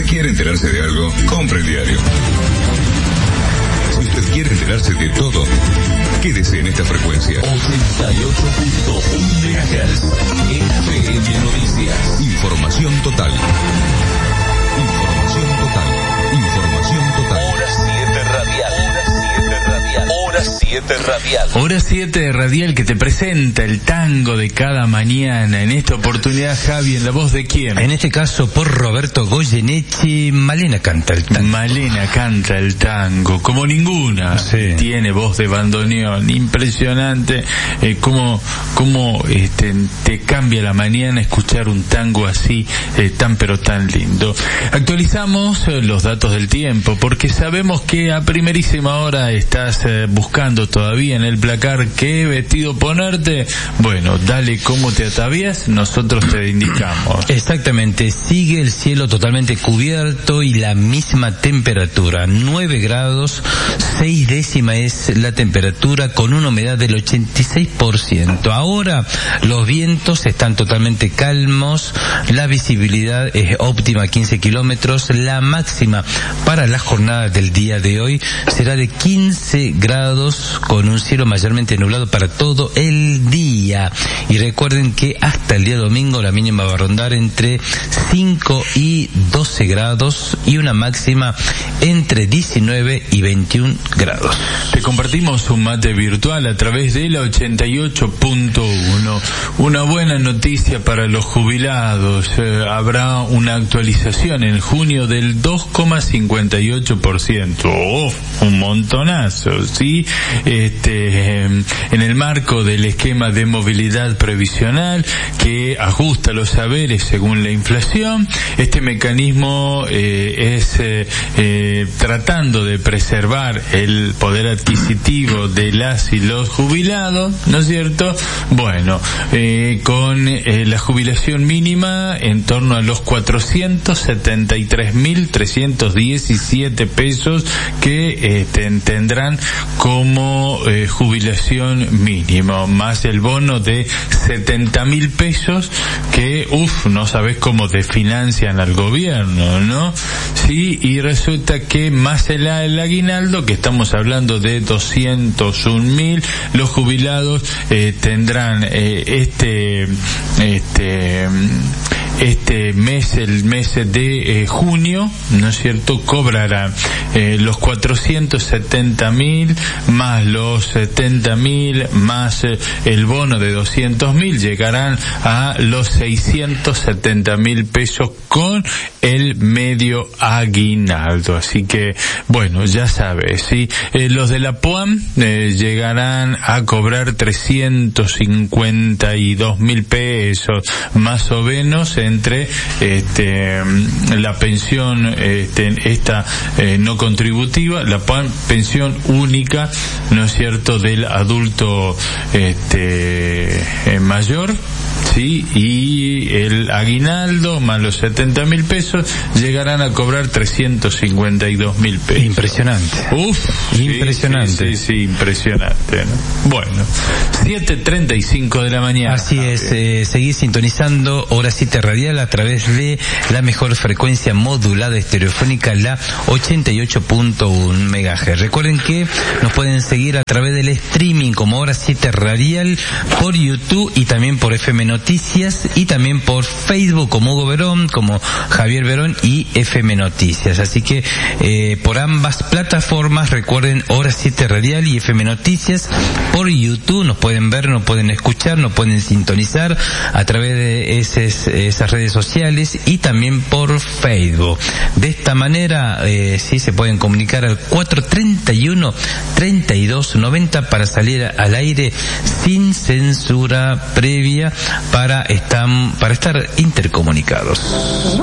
quiere enterarse de algo, compre el diario. Si usted quiere enterarse de todo, quédese en esta frecuencia. 88.1 MHz. FM Noticias. Información total. Información total. Información total. Hora 7 Radial. Hora 7 Radial. Hora 7 Radial, que te presenta el tango de cada mañana. En esta oportunidad, Javi, ¿en la voz de quién? En este caso, por Roberto Goyeneche, Malena canta el tango. Malena canta el tango, como ninguna. Sí. Tiene voz de bandoneón, impresionante. Cómo te cambia la mañana escuchar un tango así, tan pero tan lindo. Actualizamos los datos del tiempo, porque sabemos que a primerísima hora estás buscando todavía en el placar qué vestido ponerte. Bueno, dale cómo te atavías, nosotros te indicamos. Exactamente, sigue el cielo totalmente cubierto y la misma temperatura, 9 grados, 6 décimas es la temperatura, con una humedad del 86%. Ahora los vientos están totalmente calmos, la visibilidad es óptima, 15 kilómetros, la máxima para la jornada del día de hoy será de 15 grados, con un cielo mayormente nublado para todo el día. Y recuerden que hasta el día domingo la mínima va a rondar entre 5 y 12 grados y una máxima entre 19 y 21 grados. Te compartimos un mate virtual a través de la 88.1. Una buena noticia para los jubilados. Habrá una actualización en junio del 2,58%. Un montonazo, ¿sí? En el marco del esquema de movilidad previsional que ajusta los saberes según la inflación, este mecanismo es tratando de preservar el poder adquisitivo de las y los jubilados, ¿no es cierto? Bueno, con la jubilación mínima en torno a los 473.317 pesos que tendrán como jubilación mínima, más el bono de 70.000 pesos que, no sabes cómo desfinancian al gobierno, ¿no? Sí, y resulta que más el aguinaldo, que estamos hablando de 201.000, los jubilados tendrán este mes, el mes de junio, ¿no es cierto?, cobrarán los 470.000 más los 70.000 más el bono de 200.000, llegarán a los 670.000 pesos con el medio aguinaldo. Así que, bueno, ya sabes, ¿sí? Los de la PUAM llegarán a cobrar 352.000 pesos, más o menos, entre la pensión no contributiva, la pensión única, ¿no es cierto?, del adulto mayor, sí, y el aguinaldo más los 70.000 pesos llegarán a cobrar 352.000 pesos. Impresionante. Impresionante. Sí, impresionante, ¿no? Bueno, 7:35 de la mañana. Así es, seguir sintonizando Hora 7 Radial a través de la mejor frecuencia modulada estereofónica, la 88.1 MHz. Recuerden que nos pueden seguir a través del streaming como Hora 7 Radial por YouTube y también por FM Noticias, y también por Facebook como Hugo Verón, como Javier Verón y FM Noticias. Así que por ambas plataformas, recuerden, Hora 7 Radial y FM Noticias. Por YouTube nos pueden ver, nos pueden escuchar, nos pueden sintonizar a través de esas redes sociales, y también por Facebook. De esta manera sí se pueden comunicar al 431-3290 para salir al aire sin censura previa, para estar intercomunicados.